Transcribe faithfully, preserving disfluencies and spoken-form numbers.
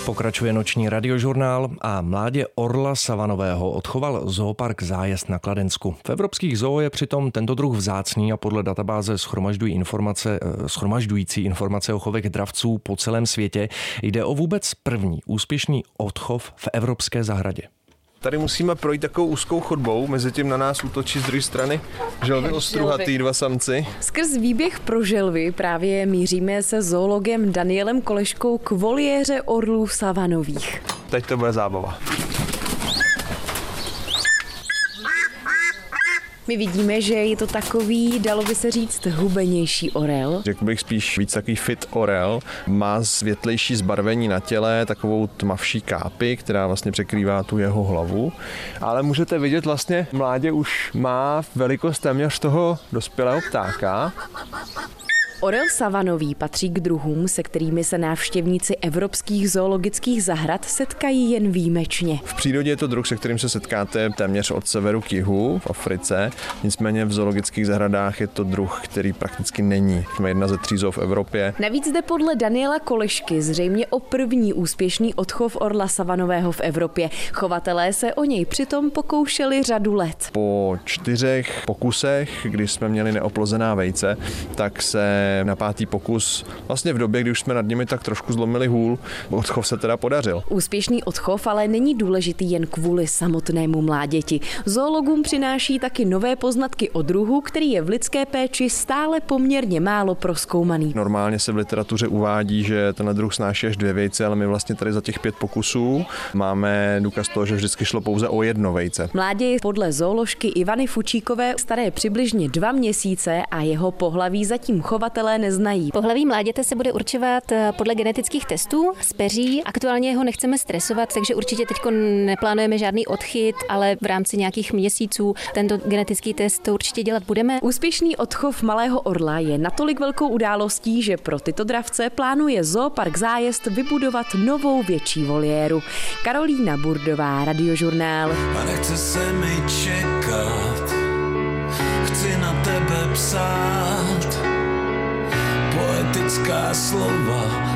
Pokračuje noční radiožurnál a mládě orla savanového odchoval zoopark Zájezd na Kladensku. V evropských zoo je přitom tento druh vzácný a podle databáze shromažďují informace, shromažďující informace o chovech dravců po celém světě. Jde o vůbec první úspěšný odchov v evropské zahradě. Tady musíme projít takovou úzkou chodbou, mezi tím na nás útočí z druhé strany želvy ostruhatý, dva samci. Skrz výběh pro želvy právě míříme se zoologem Danielem Koleškou k voliéře orlů savanových. Teď to bude zábava. My vidíme, že je to takový, dalo by se říct, hubenější orel. Řekl bych spíš víc takový fit orel. Má světlejší zbarvení na těle, takovou tmavší kápi, která vlastně překrývá tu jeho hlavu. Ale můžete vidět, vlastně mládě už má velikost téměř toho dospělého ptáka. Orel savanový patří k druhům, se kterými se návštěvníci evropských zoologických zahrad setkají jen výjimečně. V přírodě je to druh, se kterým se setkáte téměř od severu k jihu v Africe. Nicméně v zoologických zahradách je to druh, který prakticky není. Jsme jedna ze tří zoo v Evropě. Navíc jde podle Daniela Kolešky zřejmě o první úspěšný odchov orla savanového v Evropě. Chovatelé se o něj přitom pokoušeli řadu let. Po čtyřech pokusech, kdy jsme měli neoplozená vejce, tak se na pátý pokus, vlastně v době, kdy už jsme nad nimi tak trošku zlomili hůl, odchov se teda podařil. Úspěšný odchov ale není důležitý jen kvůli samotnému mláděti. Zoologům přináší taky nové poznatky o druhu, který je v lidské péči stále poměrně málo prozkoumaný. Normálně se v literatuře uvádí, že ten druh snáší až dvě vejce, ale my vlastně tady za těch pět pokusů máme důkaz toho, že vždycky šlo pouze o jedno vejce. Mládě je podle zooložky Ivany Fučíkové staré přibližně dva měsíce a jeho pohlaví zatím chovatel neznají. Pohlaví mláděte se bude určovat podle genetických testů z peří. Aktuálně ho nechceme stresovat, takže určitě teď neplánujeme žádný odchyt, ale v rámci nějakých měsíců tento genetický test to určitě dělat budeme. Úspěšný odchov malého orla je natolik velkou událostí, že pro tyto dravce plánuje zoopark Zájezd vybudovat novou větší voliéru. Karolína Burdová, Radiožurnál. A nechce se mi čekat, chci na tebe psát poetická slova